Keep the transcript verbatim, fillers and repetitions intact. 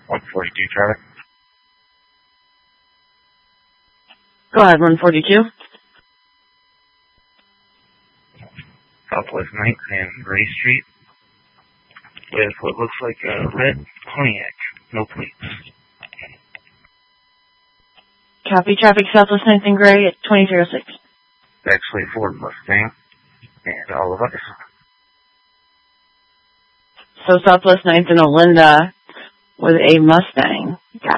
one forty-two, traffic. Go ahead, one forty-two. Southwest ninth and Gray Street with what looks like a red Pontiac, no plates. Copy, traffic Southwest ninth and Gray at twenty oh six. It's actually a Ford Mustang and all of us. So Southwest ninth and Olinda with a Mustang. Got